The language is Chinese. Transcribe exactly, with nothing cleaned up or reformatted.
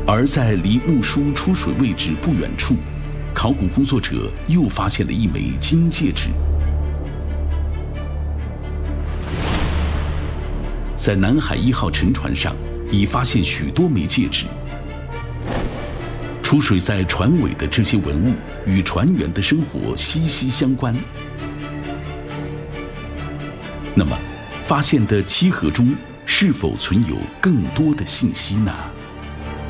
而在离木梳出水位置不远处，考古工作者又发现了一枚金戒指。在南海一号沉船上，已发现许多枚戒指。出水在船尾的这些文物与船员的生活息息相关。那么，发现的七盒中是否存有更多的信息呢？